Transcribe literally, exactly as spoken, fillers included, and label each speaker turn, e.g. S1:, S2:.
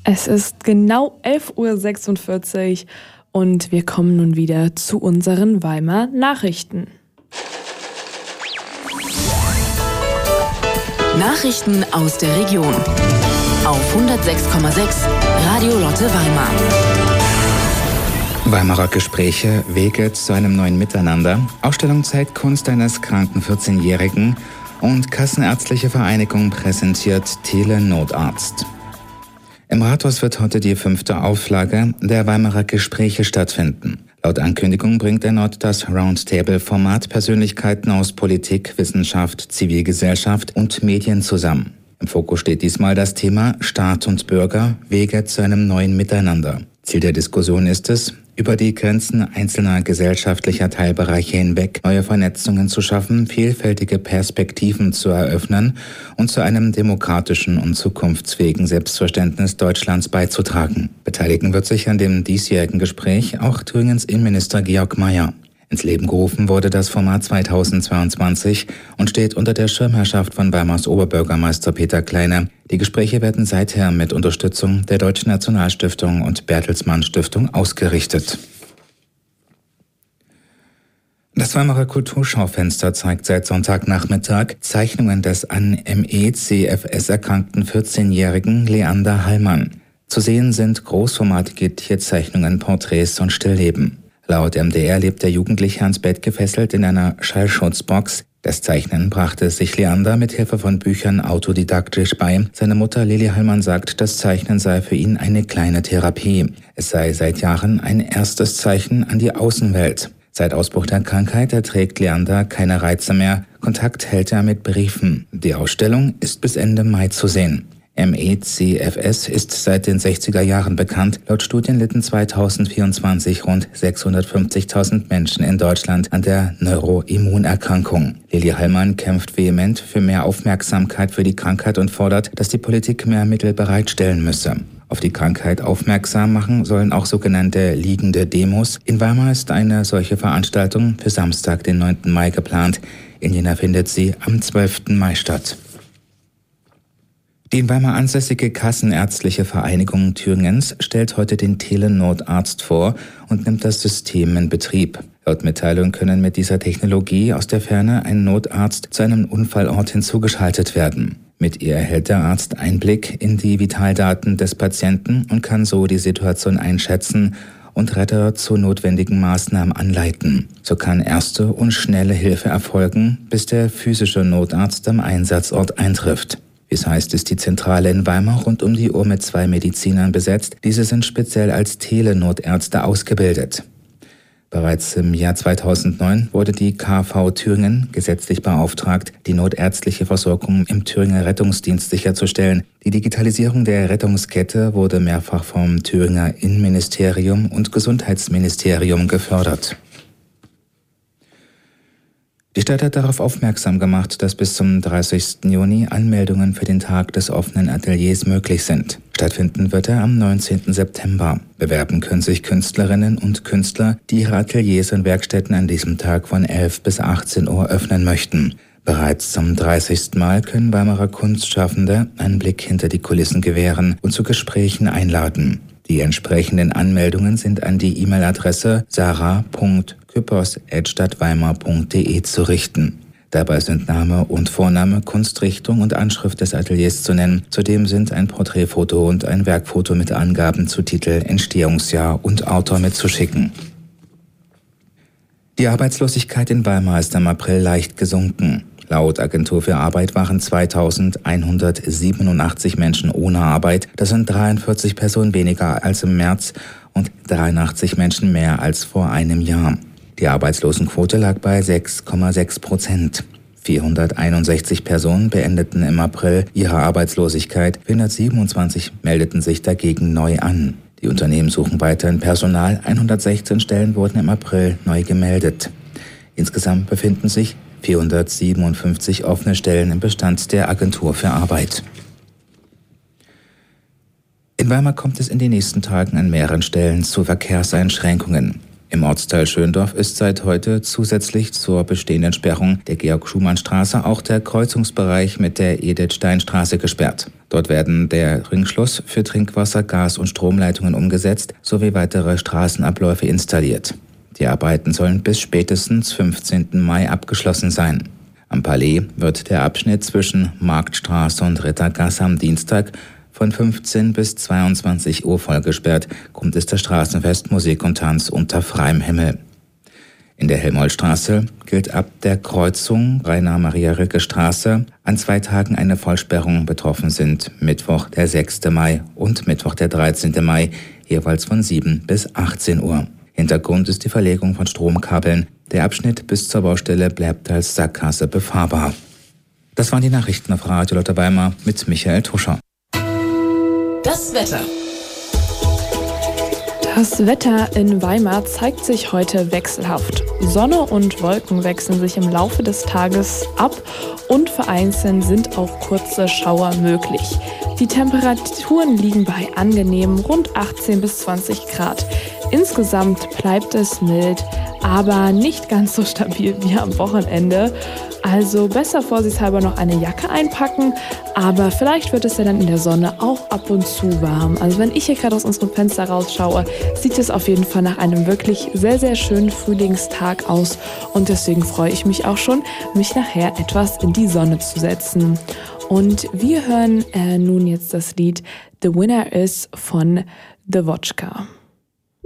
S1: Es ist genau elf Uhr sechsundvierzig und wir kommen nun wieder zu unseren Weimar Nachrichten.
S2: Nachrichten aus der Region auf hundertsechs Komma sechs Radio Lotte Weimar.
S3: Weimarer Gespräche, Wege zu einem neuen Miteinander, Ausstellung Zeitkunst eines kranken vierzehnjährigen und Kassenärztliche Vereinigung präsentiert Tele-Notarzt. Im Rathaus wird heute die fünfte Auflage der Weimarer Gespräche stattfinden. Laut Ankündigung bringt der Nord das Roundtable-Format Persönlichkeiten aus Politik, Wissenschaft, Zivilgesellschaft und Medien zusammen. Im Fokus steht diesmal das Thema Staat und Bürger, Wege zu einem neuen Miteinander. Ziel der Diskussion ist es, über die Grenzen einzelner gesellschaftlicher Teilbereiche hinweg neue Vernetzungen zu schaffen, vielfältige Perspektiven zu eröffnen und zu einem demokratischen und zukunftsfähigen Selbstverständnis Deutschlands beizutragen. Beteiligen wird sich an dem diesjährigen Gespräch auch Thüringens Innenminister Georg Mayer. Ins Leben gerufen wurde das Format zweitausendzweiundzwanzig und steht unter der Schirmherrschaft von Weimars Oberbürgermeister Peter Kleine. Die Gespräche werden seither mit Unterstützung der Deutschen Nationalstiftung und Bertelsmann Stiftung ausgerichtet. Das Weimarer Kulturschaufenster zeigt seit Sonntagnachmittag Zeichnungen des an M E C F S erkrankten vierzehnjährigen Leander Hallmann. Zu sehen sind großformatige Tierzeichnungen, Porträts und Stillleben. Laut M D R lebt der Jugendliche ans Bett gefesselt in einer Schallschutzbox. Das Zeichnen brachte sich Leander mit Hilfe von Büchern autodidaktisch bei. Seine Mutter Lili Hallmann sagt, das Zeichnen sei für ihn eine kleine Therapie. Es sei seit Jahren ein erstes Zeichen an die Außenwelt. Seit Ausbruch der Krankheit erträgt Leander keine Reize mehr. Kontakt hält er mit Briefen. Die Ausstellung ist bis Ende Mai zu sehen. M E C F S ist seit den sechziger Jahren bekannt. Laut Studien litten zweitausendvierundzwanzig rund sechshundertfünfzigtausend Menschen in Deutschland an der Neuroimmunerkrankung. Lili Hallmann kämpft vehement für mehr Aufmerksamkeit für die Krankheit und fordert, dass die Politik mehr Mittel bereitstellen müsse. Auf die Krankheit aufmerksam machen sollen auch sogenannte liegende Demos. In Weimar ist eine solche Veranstaltung für Samstag, den neunten Mai geplant. In Jena findet sie am zwölften Mai statt. Die in Weimar ansässige Kassenärztliche Vereinigung Thüringens stellt heute den Tele-Notarzt vor und nimmt das System in Betrieb. Laut Mitteilung können mit dieser Technologie aus der Ferne ein Notarzt zu einem Unfallort hinzugeschaltet werden. Mit ihr erhält der Arzt Einblick in die Vitaldaten des Patienten und kann so die Situation einschätzen und Retter zu notwendigen Maßnahmen anleiten. So kann erste und schnelle Hilfe erfolgen, bis der physische Notarzt am Einsatzort eintrifft. Wie es heißt, ist die Zentrale in Weimar rund um die Uhr mit zwei Medizinern besetzt. Diese sind speziell als Telenotärzte ausgebildet. Bereits im Jahr zweitausendneun wurde die K V Thüringen gesetzlich beauftragt, die notärztliche Versorgung im Thüringer Rettungsdienst sicherzustellen. Die Digitalisierung der Rettungskette wurde mehrfach vom Thüringer Innenministerium und Gesundheitsministerium gefördert. Die Stadt hat darauf aufmerksam gemacht, dass bis zum dreißigsten Juni Anmeldungen für den Tag des offenen Ateliers möglich sind. Stattfinden wird er am neunzehnten September. Bewerben können sich Künstlerinnen und Künstler, die ihre Ateliers und Werkstätten an diesem Tag von elf bis achtzehn Uhr öffnen möchten. Bereits zum dreißigsten Mal können Weimarer Kunstschaffende einen Blick hinter die Kulissen gewähren und zu Gesprächen einladen. Die entsprechenden Anmeldungen sind an die E-Mail-Adresse sarah punkt küppers at stadtweimar punkt de zu richten. Dabei sind Name und Vorname, Kunstrichtung und Anschrift des Ateliers zu nennen. Zudem sind ein Porträtfoto und ein Werkfoto mit Angaben zu Titel, Entstehungsjahr und Autor mitzuschicken. Die Arbeitslosigkeit in Weimar ist im April leicht gesunken. Laut Agentur für Arbeit waren zweitausendeinhundertsiebenundachtzig Menschen ohne Arbeit. Das sind dreiundvierzig Personen weniger als im März und dreiundachtzig Menschen mehr als vor einem Jahr. Die Arbeitslosenquote lag bei sechs Komma sechs Prozent. vierhunderteinundsechzig Personen beendeten im April ihre Arbeitslosigkeit, vierhundertsiebenundzwanzig meldeten sich dagegen neu an. Die Unternehmen suchen weiterhin Personal, hundertsechzehn Stellen wurden im April neu gemeldet. Insgesamt befinden sich vierhundertsiebenundfünfzig offene Stellen im Bestand der Agentur für Arbeit. In Weimar kommt es in den nächsten Tagen an mehreren Stellen zu Verkehrseinschränkungen. Im Ortsteil Schöndorf ist seit heute zusätzlich zur bestehenden Sperrung der Georg-Schumann-Straße auch der Kreuzungsbereich mit der Edith-Stein-Straße gesperrt. Dort werden der Ringschluss für Trinkwasser, Gas- und Stromleitungen umgesetzt sowie weitere Straßenabläufe installiert. Die Arbeiten sollen bis spätestens fünfzehnten Mai abgeschlossen sein. Am Palais wird der Abschnitt zwischen Marktstraße und Rittergasse am Dienstag von fünfzehn bis zweiundzwanzig Uhr vollgesperrt, kommt es der Straßenfest Musik und Tanz unter freiem Himmel. In der Helmholtzstraße gilt ab der Kreuzung Rainer-Maria-Rilke-Straße an zwei Tagen eine Vollsperrung. Betroffen sind Mittwoch der sechste Mai und Mittwoch der dreizehnte Mai, jeweils von sieben bis achtzehn Uhr. Hintergrund ist die Verlegung von Stromkabeln. Der Abschnitt bis zur Baustelle bleibt als Sackgasse befahrbar. Das waren die Nachrichten auf Radio Lotte Weimar mit Michael Tuscher.
S2: Das Wetter.
S1: Das Wetter in Weimar zeigt sich heute wechselhaft. Sonne und Wolken wechseln sich im Laufe des Tages ab und vereinzelt sind auch kurze Schauer möglich. Die Temperaturen liegen bei angenehmen rund achtzehn bis zwanzig Grad. Insgesamt bleibt es mild, aber nicht ganz so stabil wie am Wochenende. Also besser vorsichtshalber noch eine Jacke einpacken, aber vielleicht wird es ja dann in der Sonne auch ab und zu warm. Also wenn ich hier gerade aus unserem Fenster rausschaue, sieht es auf jeden Fall nach einem wirklich sehr, sehr schönen Frühlingstag aus und deswegen freue ich mich auch schon, mich nachher etwas in die Sonne zu setzen. Und wir hören äh, nun jetzt das Lied The Winner Is von The Wotchka.